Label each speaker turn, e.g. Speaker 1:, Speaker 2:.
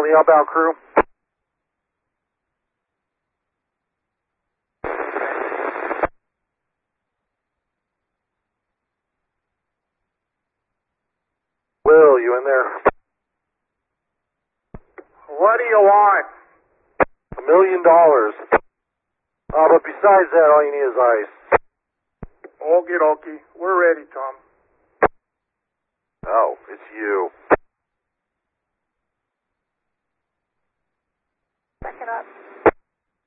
Speaker 1: calling the outbound crew. Will, you in there?
Speaker 2: What do you want?
Speaker 1: $1 million. But besides that, all you need is ice.
Speaker 2: Okie dokie. We're ready, Tom.
Speaker 1: Oh, it's you.
Speaker 3: Back it up.